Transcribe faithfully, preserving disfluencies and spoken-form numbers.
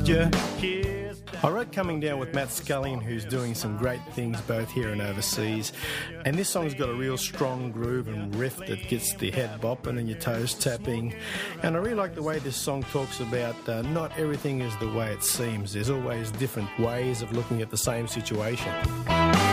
you. I wrote Coming Down with Matt Scullion, who's doing some great things both here and overseas. And this song's got a real strong groove and riff that gets the head bopping and your toes tapping. And I really like the way this song talks about uh, not everything is the way it seems. There's always different ways of looking at the same situation.